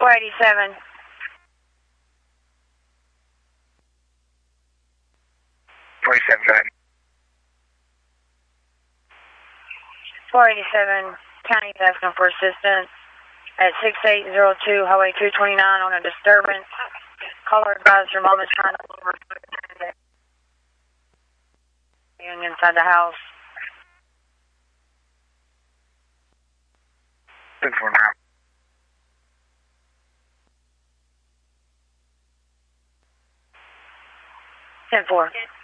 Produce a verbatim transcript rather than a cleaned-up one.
four eighty-seven. four eighty-seven, go ahead. four eighty-seven, county's asking for assistance at six eight zero two Highway two twenty-nine on a disturbance. Caller advised your mom is trying to over inside the house. ten four now. ten four.